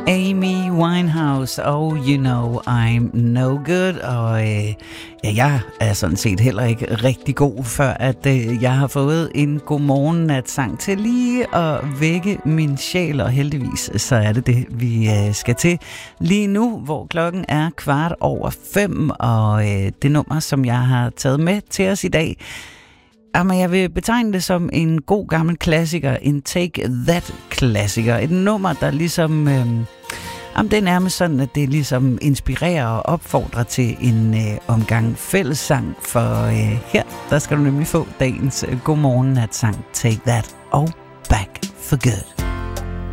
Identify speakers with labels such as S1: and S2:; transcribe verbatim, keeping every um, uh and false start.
S1: Amy Winehouse og You Know I'm No Good. Og øh, ja, jeg er sådan set heller ikke rigtig god, før at øh, jeg har fået en godmorgen-nat-sang til lige at vække min sjæl. Og heldigvis så er det det, vi øh, skal til lige nu, hvor klokken er kvart over fem. Og øh, det nummer, som jeg har taget med til os i dag, jamen, jeg vil betegne det som en god gammel klassiker, en Take That-klassiker. Et nummer, der ligesom, øh, jamen, det er nærmest sådan, at det ligesom inspirerer og opfordrer til en øh, omgang fællessang. For øh, her, der skal du nemlig få dagens øh, godmorgen-nat-sang Take That og Back for Good.